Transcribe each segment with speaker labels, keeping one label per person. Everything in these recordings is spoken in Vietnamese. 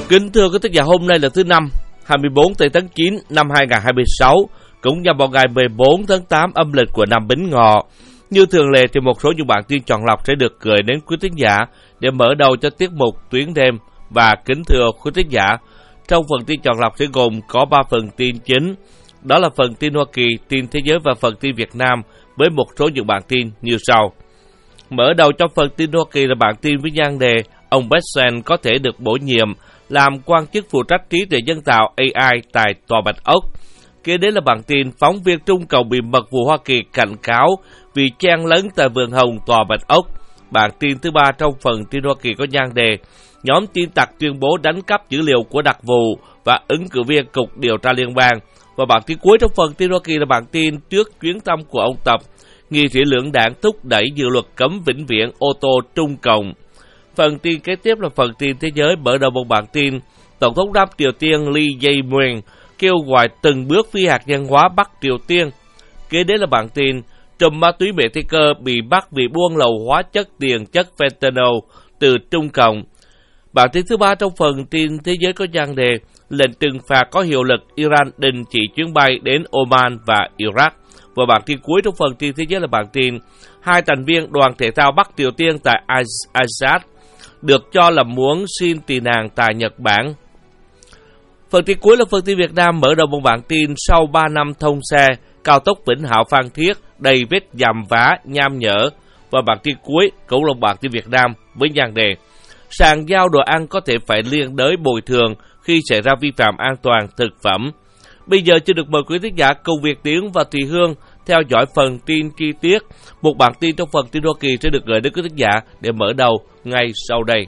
Speaker 1: Kính thưa quý thính giả, hôm nay là thứ Năm, 24 tháng 9 năm 2026, cũng nhằm vào ngày 14 tháng 8 âm lịch của năm Bính Ngọ. Như thường lệ thì một số những bản tin chọn lọc sẽ được gửi đến quý thính giả để mở đầu cho tiết mục Tuyến Đêm. Và kính thưa quý thính giả, trong phần tin chọn lọc sẽ gồm có 3 phần tin chính, đó là phần tin Hoa Kỳ, tin thế giới và phần tin Việt Nam với một số những bản tin như sau. Mở đầu trong phần tin Hoa Kỳ là bản tin với nhan đề ông Bessent có thể được bổ nhiệm làm quan chức phụ trách trí tuệ nhân tạo AI tại Tòa Bạch Ốc. Kế đến là bản tin phóng viên Trung Cộng bị mật vụ Hoa Kỳ cảnh cáo vì chen lấn tại vườn hồng Tòa Bạch Ốc. Bản tin thứ 3 trong phần tin Hoa Kỳ có nhan đề nhóm tin tặc tuyên bố đánh cắp dữ liệu của đặc vụ và ứng cử viên Cục Điều tra Liên bang. Và bản tin cuối trong phần tin Hoa Kỳ là bản tin trước chuyến thăm của ông Tập, nghị sĩ lưỡng đảng thúc đẩy dự luật cấm vĩnh viễn ô tô Trung Cộng. Phần tin kế tiếp là phần tin thế giới, mở đầu một bản tin Tổng thống Nam Triều Tiên Lee Jae-myung kêu gọi từng bước phi hạt nhân hóa Bắc Triều Tiên. Kế đến là bản tin trùm ma túy Mexico bị bắt vì buôn lậu hóa chất tiền chất fentanyl từ Trung Cộng. Bản tin thứ 3 trong phần tin thế giới có nhan đề lệnh trừng phạt có hiệu lực, Iran đình chỉ chuyến bay đến Oman và Iraq. Và bản tin cuối trong phần tin thế giới là bản tin hai thành viên đoàn thể thao Bắc Triều Tiên tại Azad được cho là muốn xin tị nạn tại Nhật Bản. Phần tin cuối là phần tin Việt Nam, mở đầu một bản tin sau 3 năm thông xe, cao tốc Vĩnh Hảo Phan Thiết đầy vết dầm vá nham nhở. Và bản tin cuối cũng là bản tin Việt Nam với nhan đề sàn giao đồ ăn có thể phải liên đới bồi thường khi xảy ra vi phạm an toàn thực phẩm. Bây giờ chưa được mời quý thính giả cùng Việt Tiến và Thùy Hương theo dõi phần tin chi tiết. Một bản tin trong phần tin Hoa Kỳ sẽ được gửi đến quý thính giả để mở đầu ngay sau đây.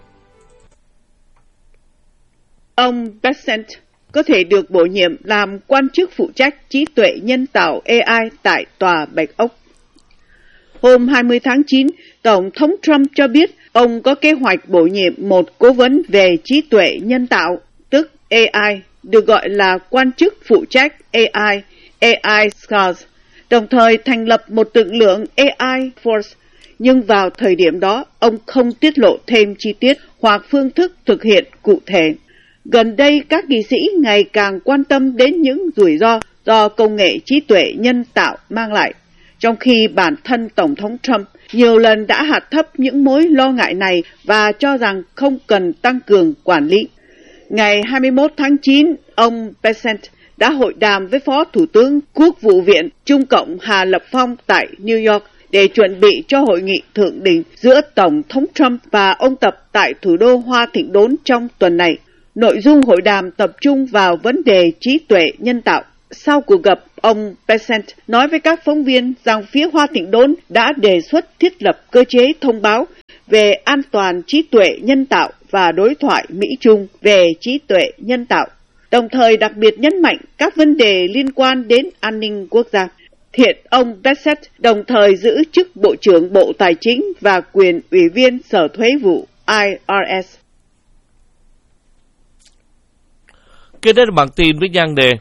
Speaker 2: Ông Bessent có thể được bổ nhiệm làm quan chức phụ trách trí tuệ nhân tạo AI tại Tòa Bạch Ốc. Hôm 20 tháng 9, Tổng thống Trump cho biết ông có kế hoạch bổ nhiệm một cố vấn về trí tuệ nhân tạo, tức AI, được gọi là quan chức phụ trách AI Scholars, đồng thời thành lập một lực lượng AI Force. Nhưng vào thời điểm đó, ông không tiết lộ thêm chi tiết hoặc phương thức thực hiện cụ thể. Gần đây, các nghị sĩ ngày càng quan tâm đến những rủi ro do công nghệ trí tuệ nhân tạo mang lại, trong khi bản thân Tổng thống Trump nhiều lần đã hạ thấp những mối lo ngại này và cho rằng không cần tăng cường quản lý. Ngày 21 tháng 9, ông Bessent đã hội đàm với Phó Thủ tướng Quốc vụ viện Trung Cộng Hà Lập Phong tại New York để chuẩn bị cho hội nghị thượng đỉnh giữa Tổng thống Trump và ông Tập tại thủ đô Hoa Thịnh Đốn trong tuần này. Nội dung hội đàm tập trung vào vấn đề trí tuệ nhân tạo. Sau cuộc gặp, ông Bessent nói với các phóng viên rằng phía Hoa Thịnh Đốn đã đề xuất thiết lập cơ chế thông báo về an toàn trí tuệ nhân tạo và đối thoại Mỹ-Trung về trí tuệ nhân tạo, đồng thời đặc biệt nhấn mạnh các vấn đề liên quan đến an ninh quốc gia. Hiện ông Bessent đồng thời giữ chức Bộ trưởng Bộ Tài chính và quyền Ủy viên Sở Thuế vụ IRS.
Speaker 1: Kế đến là bản tin với nhan đề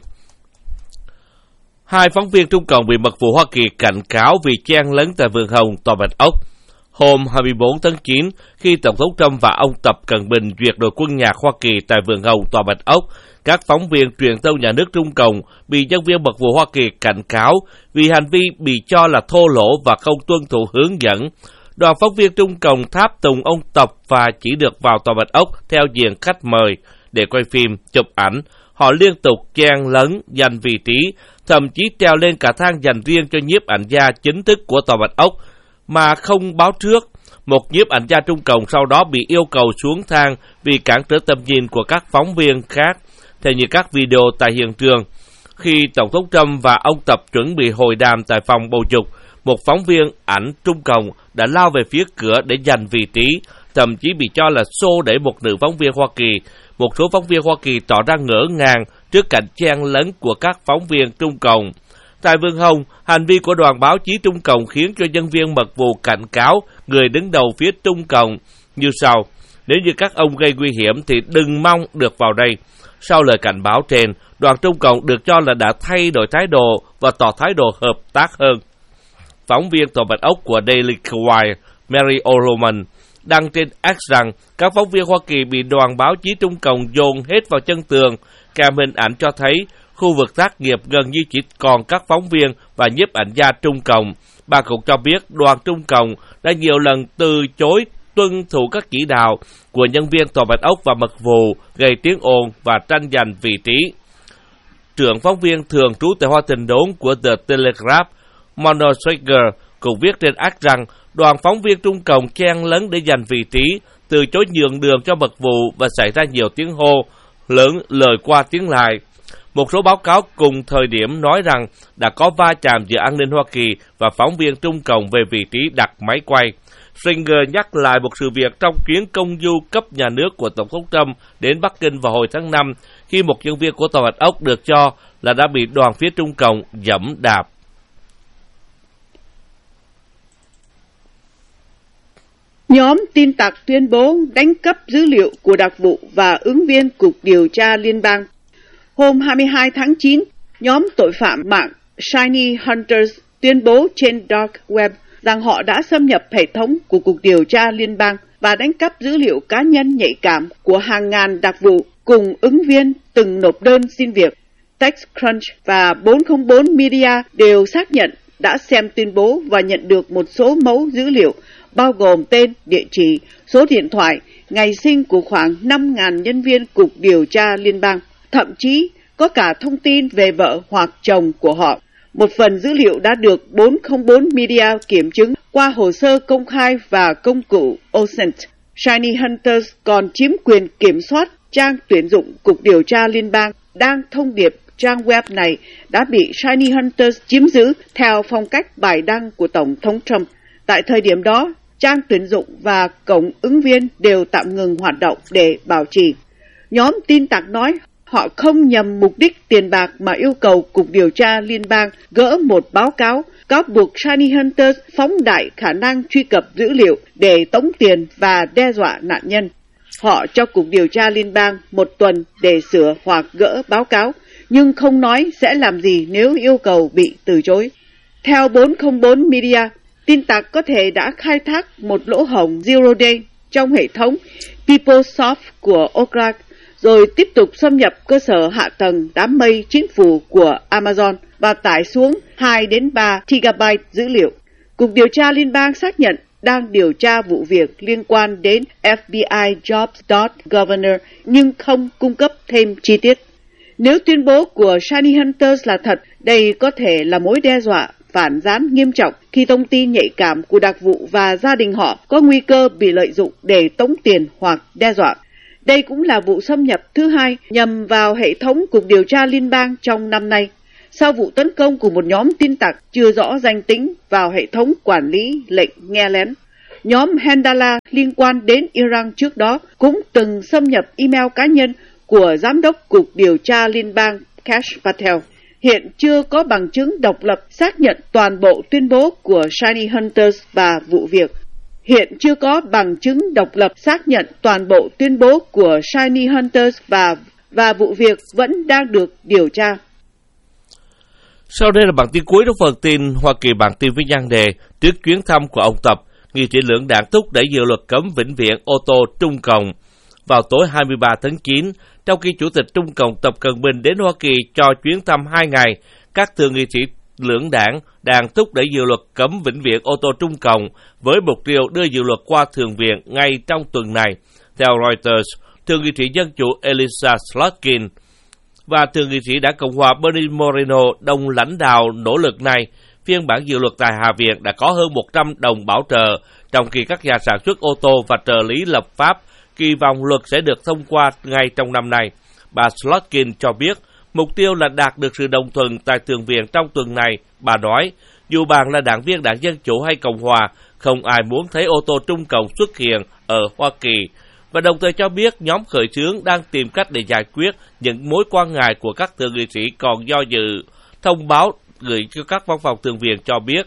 Speaker 1: hai phóng viên Trung Cộng bị mật vụ Hoa Kỳ cảnh cáo vì chen lấn tại vườn hồng Tòa Bạch Ốc. Hôm 24 tháng 9, khi Tổng thống Trump và ông Tập Cận Bình duyệt đội quân nhạc Hoa Kỳ tại vườn hồng Tòa Bạch Ốc, các phóng viên truyền thông nhà nước Trung Cộng bị nhân viên mật vụ Hoa Kỳ cảnh cáo vì hành vi bị cho là thô lỗ và không tuân thủ hướng dẫn. Đoàn phóng viên Trung Cộng tháp tùng ông Tập và chỉ được vào Tòa Bạch Ốc theo diện khách mời để quay phim, chụp ảnh. Họ liên tục chen lấn, giành vị trí, thậm chí treo lên cả thang dành riêng cho nhiếp ảnh gia chính thức của Tòa Bạch Ốc mà không báo trước. Một nhiếp ảnh gia Trung Cộng sau đó bị yêu cầu xuống thang vì cản trở tầm nhìn của các phóng viên khác. Theo như các video tại hiện trường, khi Tổng thống Trump và ông Tập chuẩn bị hội đàm tại phòng bầu dục, một phóng viên ảnh Trung Cộng đã lao về phía cửa để giành vị trí, thậm chí bị cho là xô đẩy một nữ phóng viên Hoa Kỳ. Một số phóng viên Hoa Kỳ tỏ ra ngỡ ngàng trước cảnh chen lấn của các phóng viên Trung Cộng. Tại vườn hồng, hành vi của đoàn báo chí Trung Cộng khiến cho nhân viên mật vụ cảnh cáo người đứng đầu phía Trung Cộng như sau: nếu như các ông gây nguy hiểm thì đừng mong được vào đây. Sau lời cảnh báo trên, đoàn Trung Cộng được cho là đã thay đổi thái độ và tỏ thái độ hợp tác hơn. Phóng viên Tòa Bạch Ốc của Daily Wire, Mary O'Roman, đăng trên X rằng các phóng viên Hoa Kỳ bị đoàn báo chí Trung Cộng dồn hết vào chân tường, kèm hình ảnh cho thấy khu vực tác nghiệp gần như chỉ còn các phóng viên và nhiếp ảnh gia Trung Cộng. Bà cũng cho biết đoàn Trung Cộng đã nhiều lần từ chối tuân thủ các chỉ đạo của nhân viên Tòa Bạch Ốc và mật vụ, gây tiếng ồn và tranh giành vị trí. Trưởng phóng viên thường trú tại Washington đốn của The Telegraph, Mona Schweiger, cũng viết trên X rằng đoàn phóng viên Trung Cộng chen lấn để giành vị trí, từ chối nhường đường cho mật vụ và xảy ra nhiều tiếng hô lớn lời qua tiếng lại. Một số báo cáo cùng thời điểm nói rằng đã có va chạm giữa an ninh Hoa Kỳ và phóng viên Trung Cộng về vị trí đặt máy quay. Schweiger nhắc lại một sự việc trong chuyến công du cấp nhà nước của Tổng thống Trump đến Bắc Kinh vào hồi tháng 5, khi một nhân viên của Tòa Bạch Ốc được cho là đã bị đoàn phía Trung Cộng giẫm đạp.
Speaker 2: Nhóm tin tặc tuyên bố đánh cắp dữ liệu của đặc vụ và ứng viên Cục Điều tra Liên bang. Hôm 22 tháng 9, nhóm tội phạm mạng Shiny Hunters tuyên bố trên Dark Web rằng họ đã xâm nhập hệ thống của Cục Điều tra Liên bang và đánh cắp dữ liệu cá nhân nhạy cảm của hàng ngàn đặc vụ cùng ứng viên từng nộp đơn xin việc. TechCrunch và 404 Media đều xác nhận đã xem tuyên bố và nhận được một số mẫu dữ liệu bao gồm tên, địa chỉ, số điện thoại, ngày sinh của khoảng 5.000 nhân viên Cục Điều tra Liên bang. Thậm chí có cả thông tin về vợ hoặc chồng của họ. Một phần dữ liệu đã được 404 Media kiểm chứng qua hồ sơ công khai và công cụ OSINT. Shiny Hunters còn chiếm quyền kiểm soát trang tuyển dụng Cục Điều tra Liên bang. Đang thông điệp trang web này đã bị Shiny Hunters chiếm giữ theo phong cách bài đăng của Tổng thống Trump. Tại thời điểm đó, trang tuyển dụng và cổng ứng viên đều tạm ngừng hoạt động để bảo trì. Nhóm tin tặc nói họ không nhằm mục đích tiền bạc mà yêu cầu Cục Điều tra Liên bang gỡ một báo cáo cáo buộc Shiny Hunters phóng đại khả năng truy cập dữ liệu để tống tiền và đe dọa nạn nhân. Họ cho Cục Điều tra Liên bang một tuần để sửa hoặc gỡ báo cáo, nhưng không nói sẽ làm gì nếu yêu cầu bị từ chối. Theo 404 Media, tin tặc có thể đã khai thác một lỗ hổng Zero Day trong hệ thống PeopleSoft của Oracle, rồi tiếp tục xâm nhập cơ sở hạ tầng đám mây chính phủ của Amazon và tải xuống 2 đến 3 GB dữ liệu. Cục Điều tra Liên bang xác nhận đang điều tra vụ việc liên quan đến FBI Jobs.Governor nhưng không cung cấp thêm chi tiết. Nếu tuyên bố của Shiny Hunters là thật, đây có thể là mối đe dọa phản gián nghiêm trọng khi thông tin nhạy cảm của đặc vụ và gia đình họ có nguy cơ bị lợi dụng để tống tiền hoặc đe dọa. Đây cũng là vụ xâm nhập thứ hai nhằm vào hệ thống Cục Điều tra Liên bang trong năm nay, sau vụ tấn công của một nhóm tin tặc chưa rõ danh tính vào hệ thống quản lý lệnh nghe lén. Nhóm Hendala liên quan đến Iran trước đó cũng từng xâm nhập email cá nhân của Giám đốc Cục Điều tra Liên bang Kash Patel. Hiện chưa có bằng chứng độc lập xác nhận toàn bộ tuyên bố của Shiny Hunters và vụ việc. Hiện chưa có bằng chứng độc lập xác nhận toàn bộ tuyên bố của Shiny Hunters và vụ việc vẫn đang được điều tra.
Speaker 1: Sau đây là bản tin cuối trong phần tin Hoa Kỳ bản tin với nhan đề trước chuyến thăm của ông Tập, nghị sĩ lưỡng đảng thúc đẩy dự luật cấm vĩnh viễn ô tô Trung Cộng. Vào tối 23 tháng 9, trong khi Chủ tịch Trung Cộng Tập Cận Bình đến Hoa Kỳ cho chuyến thăm 2 ngày, các thượng nghị sĩ lưỡng đảng đang thúc đẩy dự luật cấm vĩnh viễn ô tô Trung Cộng với mục tiêu đưa dự luật qua Thượng viện ngay trong tuần này. Theo Reuters, thượng nghị sĩ Dân chủ Elissa Slotkin và thượng nghị sĩ Đảng Cộng hòa Bernie Moreno đồng lãnh đạo nỗ lực này. Phiên bản dự luật tại Hạ viện đã có hơn 100 đồng bảo trợ, trong khi các nhà sản xuất ô tô và trợ lý lập pháp kỳ vọng luật sẽ được thông qua ngay trong năm nay. Bà Slotkin cho biết mục tiêu là đạt được sự đồng thuận tại Thượng viện trong tuần này. Bà nói, dù bạn là đảng viên Đảng Dân Chủ hay Cộng hòa, không ai muốn thấy ô tô Trung Cộng xuất hiện ở Hoa Kỳ. Và đồng thời cho biết nhóm khởi xướng đang tìm cách để giải quyết những mối quan ngại của các thượng nghị sĩ còn do dự. Thông báo gửi cho các văn phòng Thượng viện cho biết,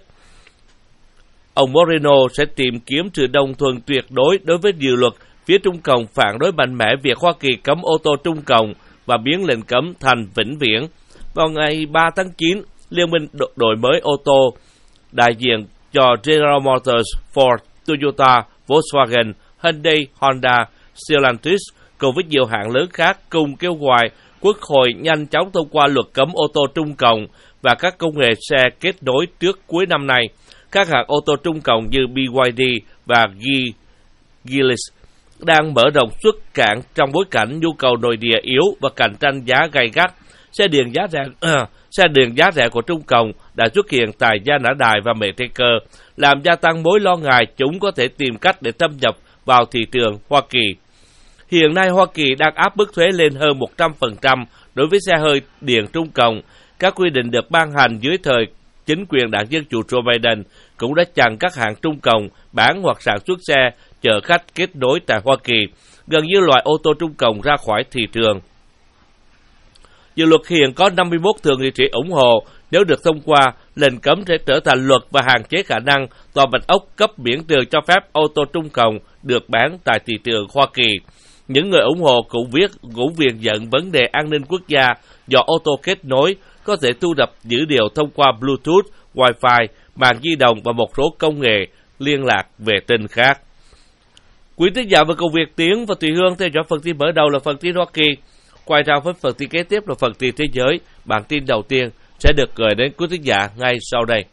Speaker 1: ông Moreno sẽ tìm kiếm sự đồng thuận tuyệt đối với dự luật. Phía Trung Cộng phản đối mạnh mẽ việc Hoa Kỳ cấm ô tô Trung Cộng và biến lệnh cấm thành vĩnh viễn. Vào ngày 3 tháng 9, Liên minh đổi mới ô tô đại diện cho General Motors, Ford, Toyota, Volkswagen Hyundai, Honda, Stellantis cùng với nhiều hãng lớn khác cùng kêu gọi Quốc hội nhanh chóng thông qua luật cấm ô tô trung cộng và các công nghệ xe kết nối trước cuối năm nay. Các hãng ô tô trung cộng như BYD và Geely đang mở rộng xuất cảng trong bối cảnh nhu cầu nội địa yếu và cạnh tranh giá gay gắt. Xe điện giá rẻ của Trung Cộng đã xuất hiện tại Gia Nã Đài và Mễ Tây Cơ, làm gia tăng mối lo ngại chúng có thể tìm cách để thâm nhập vào thị trường Hoa Kỳ. Hiện nay Hoa Kỳ đang áp mức thuế lên hơn 100% đối với xe hơi điện Trung Cộng. Các quy định được ban hành dưới thời chính quyền đảng Dân Chủ Joe Biden cũng đã chặn các hãng Trung Cộng bán hoặc sản xuất xe chở khách kết nối tại Hoa Kỳ, gần như loại ô tô Trung Cộng ra khỏi thị trường. Dự luật hiện có 51 thượng nghị sĩ ủng hộ. Nếu được thông qua, lệnh cấm sẽ trở thành luật và hạn chế khả năng Tòa Bạch Ốc cấp miễn trừ cho phép ô tô Trung Cộng được bán tại thị trường Hoa Kỳ. Những người ủng hộ cũng viện dẫn vấn đề an ninh quốc gia do ô tô kết nối có thể thu thập dữ liệu thông qua Bluetooth, Wi-Fi, mạng di động và một số công nghệ liên lạc vệ tinh khác. Quý tín giả và công việc Tiến và Thùy Hương theo dõi phần tin mở đầu là phần tin Hoa Kỳ. Quay ra với phần tin kế tiếp là phần tin thế giới. Bản tin đầu tiên sẽ được gửi đến quý tín giả ngay sau đây.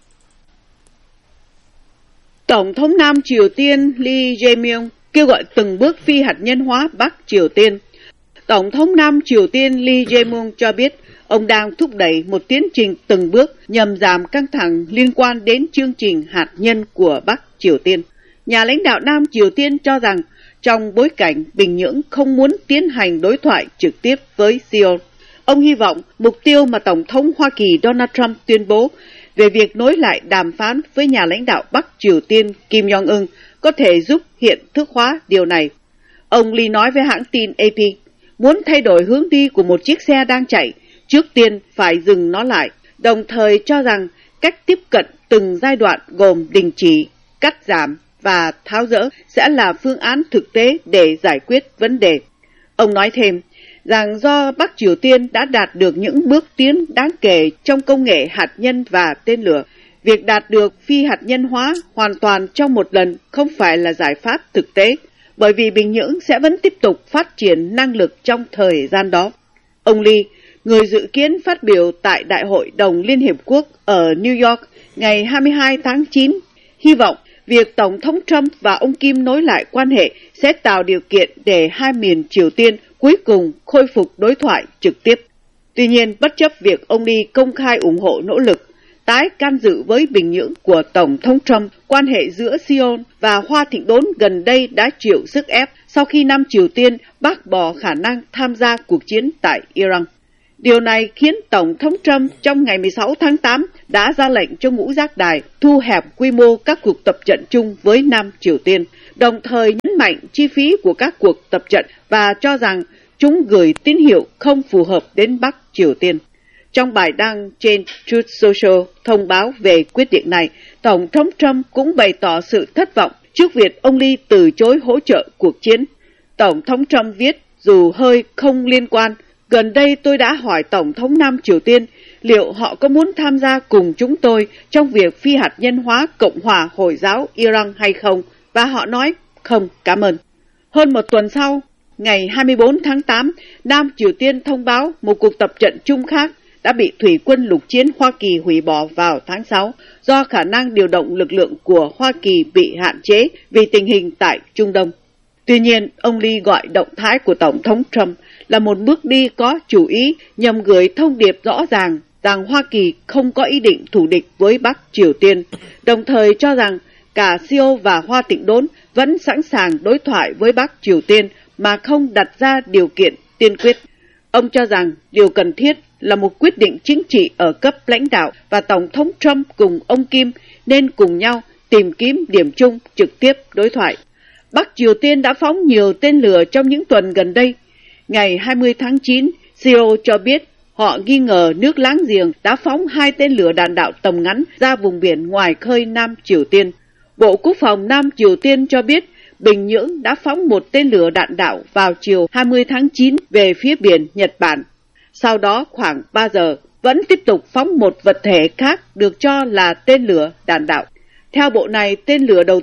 Speaker 2: Tổng thống Nam Triều Tiên Lee Jae-myung kêu gọi từng bước phi hạt nhân hóa Bắc Triều Tiên. Tổng thống Nam Triều Tiên Lee Jae-myung cho biết ông đang thúc đẩy một tiến trình từng bước nhằm giảm căng thẳng liên quan đến chương trình hạt nhân của Bắc Triều Tiên. Nhà lãnh đạo Nam Triều Tiên cho rằng trong bối cảnh Bình Nhưỡng không muốn tiến hành đối thoại trực tiếp với Seoul, ông hy vọng mục tiêu mà Tổng thống Hoa Kỳ Donald Trump tuyên bố về việc nối lại đàm phán với nhà lãnh đạo Bắc Triều Tiên Kim Jong-un có thể giúp hiện thực hóa điều này. Ông Lee nói với hãng tin AP, muốn thay đổi hướng đi của một chiếc xe đang chạy, trước tiên phải dừng nó lại, đồng thời cho rằng cách tiếp cận từng giai đoạn gồm đình chỉ, cắt giảm và tháo dỡ sẽ là phương án thực tế để giải quyết vấn đề. Ông nói thêm rằng do Bắc Triều Tiên đã đạt được những bước tiến đáng kể trong công nghệ hạt nhân và tên lửa, việc đạt được phi hạt nhân hóa hoàn toàn trong một lần không phải là giải pháp thực tế, bởi vì Bình Nhưỡng sẽ vẫn tiếp tục phát triển năng lực trong thời gian đó. Ông Lee, người dự kiến phát biểu tại Đại hội đồng Liên Hiệp Quốc ở New York ngày 22 tháng 9, hy vọng việc Tổng thống Trump và ông Kim nối lại quan hệ sẽ tạo điều kiện để hai miền Triều Tiên cuối cùng khôi phục đối thoại trực tiếp. Tuy nhiên, bất chấp việc ông Lee công khai ủng hộ nỗ lực tái can dự với Bình Nhưỡng của Tổng thống Trump, quan hệ giữa Seoul và Hoa Thịnh Đốn gần đây đã chịu sức ép sau khi Nam Triều Tiên bác bỏ khả năng tham gia cuộc chiến tại Iran. Điều này khiến Tổng thống Trump trong ngày 16 tháng 8 đã ra lệnh cho ngũ giác đài thu hẹp quy mô các cuộc tập trận chung với Nam Triều Tiên, đồng thời nhấn mạnh chi phí của các cuộc tập trận và cho rằng chúng gửi tín hiệu không phù hợp đến Bắc Triều Tiên. Trong bài đăng trên Truth Social thông báo về quyết định này, Tổng thống Trump cũng bày tỏ sự thất vọng trước việc ông Lee từ chối hỗ trợ cuộc chiến. Tổng thống Trump viết, dù hơi không liên quan, gần đây tôi đã hỏi Tổng thống Nam Triều Tiên liệu họ có muốn tham gia cùng chúng tôi trong việc phi hạt nhân hóa Cộng hòa Hồi giáo Iran hay không, và họ nói không, cảm ơn. Hơn một tuần sau, ngày 24 tháng 8, Nam Triều Tiên thông báo một cuộc tập trận chung khác đã bị Thủy quân lục chiến Hoa Kỳ hủy bỏ vào tháng 6 do khả năng điều động lực lượng của Hoa Kỳ bị hạn chế vì tình hình tại Trung Đông. Tuy nhiên, ông Lee gọi động thái của Tổng thống Trump là một bước đi có chủ ý nhằm gửi thông điệp rõ ràng rằng Hoa Kỳ không có ý định thù địch với Bắc Triều Tiên, đồng thời cho rằng cả Seoul và Hoa Thịnh Đốn vẫn sẵn sàng đối thoại với Bắc Triều Tiên mà không đặt ra điều kiện tiên quyết. Ông cho rằng điều cần thiết là một quyết định chính trị ở cấp lãnh đạo và Tổng thống Trump cùng ông Kim nên cùng nhau tìm kiếm điểm chung trực tiếp đối thoại. Bắc Triều Tiên đã phóng nhiều tên lửa trong những tuần gần đây. Ngày 20 tháng 9, Seoul cho biết họ nghi ngờ nước láng giềng đã phóng 2 tên lửa đạn đạo tầm ngắn ra vùng biển ngoài khơi Nam Triều Tiên. Bộ Quốc phòng Nam Triều Tiên cho biết Bình Nhưỡng đã phóng một tên lửa đạn đạo vào chiều 20 tháng 9 về phía biển Nhật Bản. Sau đó khoảng 3 giờ vẫn tiếp tục phóng một vật thể khác được cho là tên lửa đạn đạo. Theo bộ này, tên lửa đầu tiên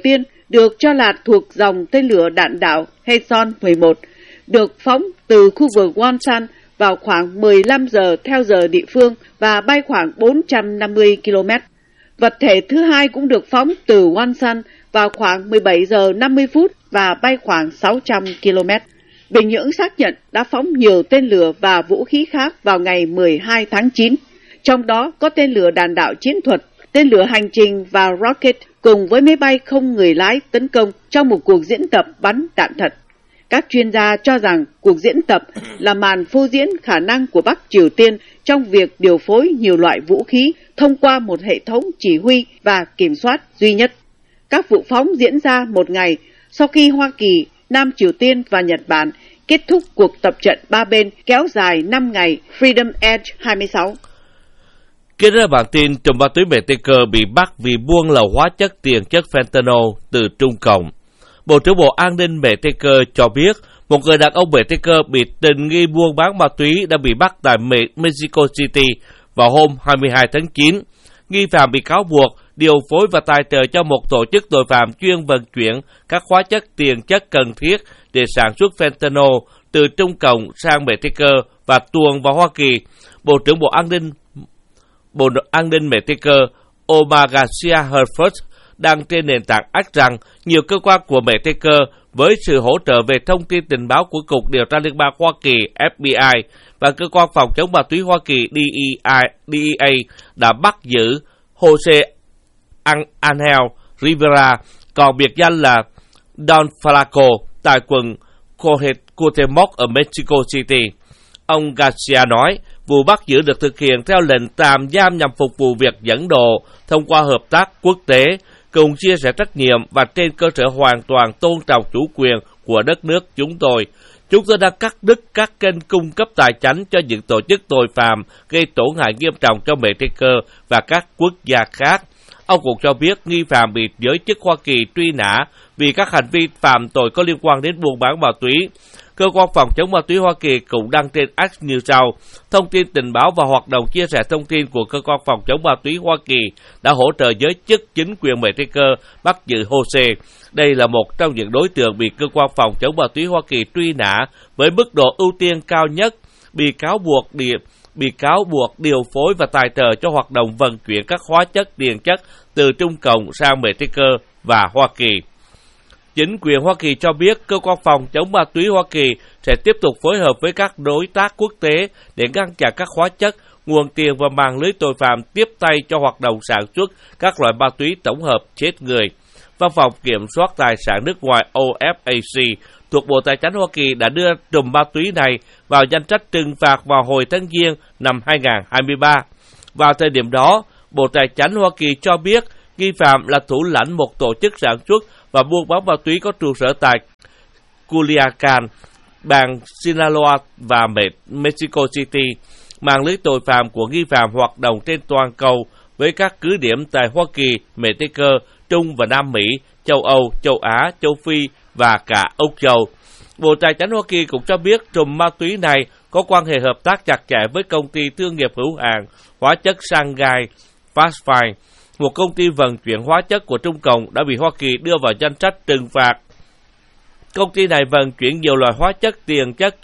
Speaker 2: được cho là thuộc dòng tên lửa đạn đạo Hwasong 11, được phóng từ khu vực Wonsan vào khoảng 15 giờ theo giờ địa phương và bay khoảng 450 km. Vật thể thứ hai cũng được phóng từ Wonsan vào khoảng 17 giờ 50 phút và bay khoảng 600 km. Bình Nhưỡng xác nhận đã phóng nhiều tên lửa và vũ khí khác vào ngày 12 tháng 9, trong đó có tên lửa đạn đạo chiến thuật, tên lửa hành trình và rocket cùng với máy bay không người lái tấn công trong một cuộc diễn tập bắn đạn thật. Các chuyên gia cho rằng cuộc diễn tập là màn phô diễn khả năng của Bắc Triều Tiên trong việc điều phối nhiều loại vũ khí thông qua một hệ thống chỉ huy và kiểm soát duy nhất. Các vụ phóng diễn ra một ngày sau khi Hoa Kỳ, Nam Triều Tiên và Nhật Bản kết thúc cuộc tập trận ba bên kéo dài 5 ngày Freedom Edge 26.
Speaker 1: Kết ra bản tin trùm ma túy BTK bị bắt vì buôn lậu hóa chất tiền chất fentanyl từ Trung Cộng. Bộ trưởng Bộ An ninh BTK cho biết một người đàn ông BTK bị tình nghi buôn bán ma túy đã bị bắt tại Mexico City vào hôm 22 tháng 9. Nghi phạm bị cáo buộc điều phối và tài trợ cho một tổ chức tội phạm chuyên vận chuyển các hóa chất tiền chất cần thiết để sản xuất fentanyl từ Trung Cộng sang BTK và tuồn vào Hoa Kỳ. Bộ trưởng Bộ An ninh BTK Omar Garcia Herford đăng trên nền tảng X rằng nhiều cơ quan của BTK với sự hỗ trợ về thông tin tình báo của Cục Điều tra Liên bang Hoa Kỳ FBI và Cơ quan Phòng chống ma túy Hoa Kỳ DEA đã bắt giữ Jose Angel Rivera, còn biệt danh là Don Flaco, tại quận Cuauhtémoc ở Mexico City. Ông Garcia nói, vụ bắt giữ được thực hiện theo lệnh tạm giam nhằm phục vụ việc dẫn độ thông qua hợp tác quốc tế, cùng chia sẻ trách nhiệm và trên cơ sở hoàn toàn tôn trọng chủ quyền của đất nước chúng tôi. Chúng tôi đang cắt đứt các kênh cung cấp tài chính cho những tổ chức tội phạm gây tổn hại nghiêm trọng cho BTK và các quốc gia khác. Ông cũng cho biết nghi phạm bị giới chức Hoa Kỳ truy nã vì các hành vi phạm tội có liên quan đến buôn bán ma túy. Cơ quan Phòng chống ma túy Hoa Kỳ cũng đăng trên X như sau: thông tin tình báo và hoạt động chia sẻ thông tin của Cơ quan Phòng chống ma túy Hoa Kỳ đã hỗ trợ giới chức chính quyền BTK bắt giữ Jose. Đây là một trong những đối tượng bị Cơ quan Phòng chống ma túy Hoa Kỳ truy nã với mức độ ưu tiên cao nhất, bị cáo buộc điều phối và tài trợ cho hoạt động vận chuyển các hóa chất tiền chất từ Trung Cộng sang BTK và Hoa Kỳ. Chính quyền Hoa Kỳ cho biết Cơ quan Phòng chống ma túy Hoa Kỳ sẽ tiếp tục phối hợp với các đối tác quốc tế để ngăn chặn các hóa chất, nguồn tiền và mạng lưới tội phạm tiếp tay cho hoạt động sản xuất các loại ma túy tổng hợp chết người. Văn phòng Kiểm soát Tài sản nước ngoài OFAC thuộc Bộ Tài chính Hoa Kỳ đã đưa trùm ma túy này vào danh sách trừng phạt vào hồi tháng Giêng năm 2023. Vào thời điểm đó, Bộ Tài chính Hoa Kỳ cho biết nghi phạm là thủ lãnh một tổ chức sản xuất và buôn bán ma túy có trụ sở tại Culiacan, bang Sinaloa và Mexico City. Mạng lưới tội phạm của nghi phạm hoạt động trên toàn cầu với các cứ điểm tại Hoa Kỳ, Mexico, Trung và Nam Mỹ, châu Âu, châu Á, châu Phi và cả Úc Châu. Bộ Tài chính Hoa Kỳ cũng cho biết trùm ma túy này có quan hệ hợp tác chặt chẽ với công ty thương nghiệp hữu hạn hóa chất Shanghai Fastfine, một công ty vận chuyển hóa chất của Trung Cộng đã bị Hoa Kỳ đưa vào danh sách trừng phạt. Công ty này vận chuyển nhiều loại hóa chất tiền chất